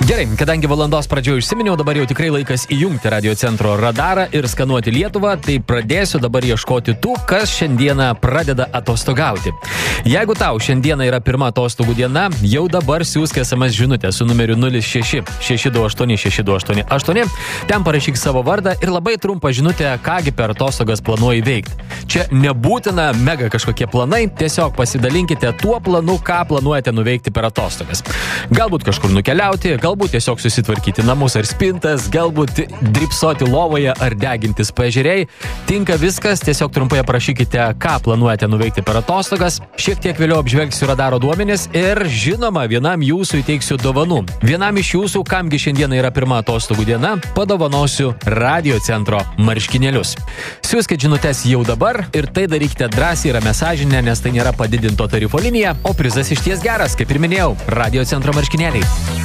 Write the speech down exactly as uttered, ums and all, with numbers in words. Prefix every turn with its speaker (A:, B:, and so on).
A: Gerai, kadangi valandos pradžioje užsiminiau, dabar jau tikrai laikas įjungti Radio Centro radarą ir skanuoti Lietuvą, tai pradėsiu dabar ieškoti tų, kas šiandieną pradeda atostogauti. Jeigu tau šiandieną yra pirma atostogų diena, jau dabar siųsk es em es žinutę su numeriu nulis šeši šeši du aštuoni šeši du aštuoni aštuoni, ten parašyk savo vardą ir labai trumpą žinutę, kągi per atostogas planuoji veikti. Čia nebūtina mega kažkokie planai, tiesiog pasidalinkite tuo planu, ką planuojate nuveikti per atostogas. Galbūt kažkur nukeliauti, galbūt tiesiog susitvarkyti namus ar spintas, galbūt dripsoti lovoje ar degintis paežeriai. Tinka viskas, tiesiog trumpai aprašykite, ką planuojate nuveikti per atostogas. Šiek tiek vėliau apžvelgsiu radaro duomenis ir žinoma, vienam jūsų įteiksiu dovanų. Vienam iš jūsų, kamgi šiandieną yra pirma atostogų diena, padovanosiu Radio Centro marškinėlius. Siųskit žinutes jau dabar ir tai darykite drąsiai ramia sąžine, nes tai nėra padidinto tarifo linija, o prizas išties geras, kaip ir minėjau, Radio Centro marškinėliai.